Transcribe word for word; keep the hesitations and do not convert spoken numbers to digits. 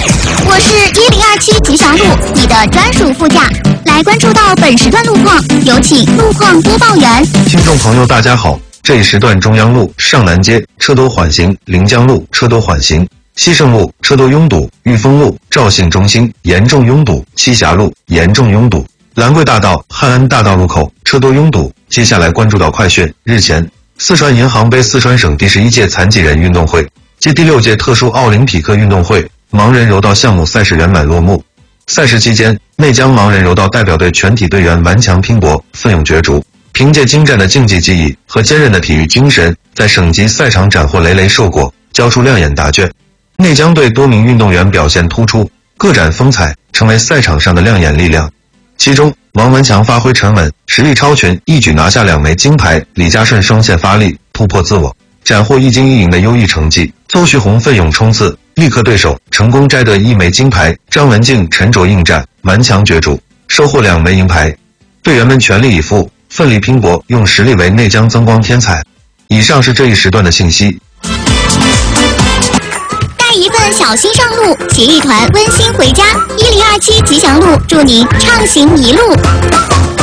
我是一零二七吉祥路，你的专属副驾。来关注到本时段路况，有请路况播报员。 听众朋友大家好，这一时段中央路上南街车多缓行，临江路车多缓行，西胜路车多拥堵，裕丰路肇信中心严重拥堵，栖霞路严重拥堵，兰桂大道汉安大道路口车多拥堵。接下来关注到快讯，日前四川银行杯四川省第十一届残疾人运动会暨第六届特殊奥林匹克运动会盲人柔道项目赛事圆满落幕。赛事期间，内江盲人柔道代表队全体队员顽强拼搏，奋勇角逐，凭借精湛的竞技技艺和坚韧的体育精神，在省级赛场斩获累累硕果，交出亮眼答卷。内江队多名运动员表现突出，各展风采，成为赛场上的亮眼力量。其中，王文强发挥沉稳，实力超群，一举拿下两枚金牌；李嘉顺双线发力，突破自我，斩获一金一银的优异成绩。邹旭红奋勇冲刺，力克对手，成功摘得一枚金牌。张文静沉着应战，顽强角逐，收获两枚银牌。队员们全力以赴，奋力拼搏，用实力为内江增光添彩。以上是这一时段的信息。 带一份小心上路，携一团温馨回家。一零二七吉祥路，祝您畅行一路。